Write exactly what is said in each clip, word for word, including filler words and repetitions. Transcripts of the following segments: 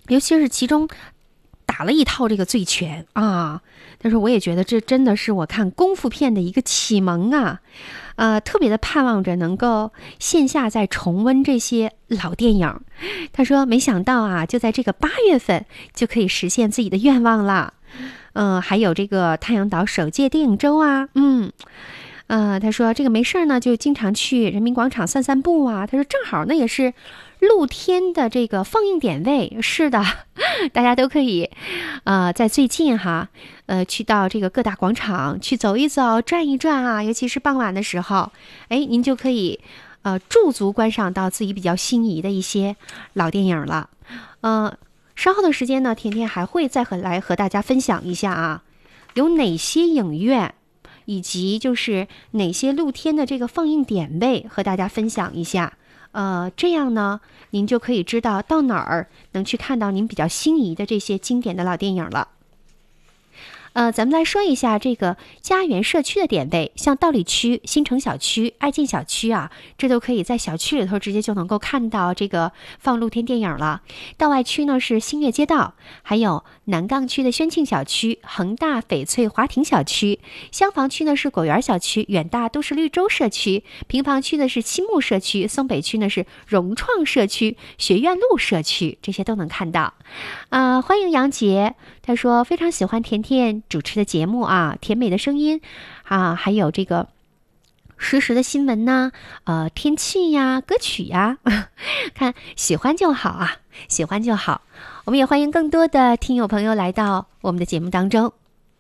尤其是其中打了一套这个醉拳啊，但是我也觉得这真的是我看功夫片的一个启蒙啊，呃，特别的盼望着能够线下再重温这些老电影。他说没想到啊，就在这个八月份就可以实现自己的愿望了。嗯、呃，还有这个太阳岛首届电影周啊，嗯。呃，他说这个没事呢，就经常去人民广场散散步啊。他说正好那也是露天的这个放映点位，是的，大家都可以，呃，在最近哈，呃，去到这个各大广场去走一走、转一转啊，尤其是傍晚的时候，哎，您就可以呃驻足观赏到自己比较心仪的一些老电影了。呃，稍后的时间呢，甜甜还会再和来和大家分享一下啊，有哪些影院。以及就是哪些露天的这个放映点位和大家分享一下，呃，这样呢，您就可以知道到哪儿能去看到您比较心仪的这些经典的老电影了。呃，咱们来说一下这个家园社区的点位，像道里区、新城小区、爱进小区啊，这都可以在小区里头直接就能够看到这个放露天电影了。道外区呢是新月街道，还有南岗区的宣庆小区、恒大翡翠华庭小区，厢房区呢是果园小区、远大都市绿洲社区，平房区呢是西木社区，松北区呢是融创社区、学院路社区，这些都能看到。啊、呃，欢迎杨杰，他说非常喜欢甜甜主持的节目啊，甜美的声音啊，还有这个实时的新闻呐、呃，天气呀，歌曲呀，看喜欢就好啊，喜欢就好。我们也欢迎更多的听友朋友来到我们的节目当中。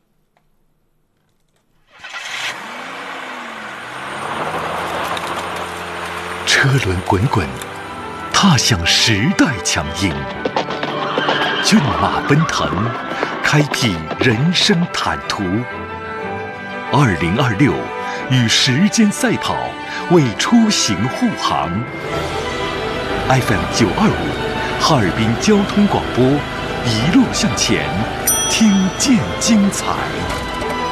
车轮滚滚，踏向时代强音，骏马奔腾，开辟人生坦途。二零二六，与时间赛跑，为出行护航。F M 九二五，哈尔滨交通广播，一路向前，听见精彩。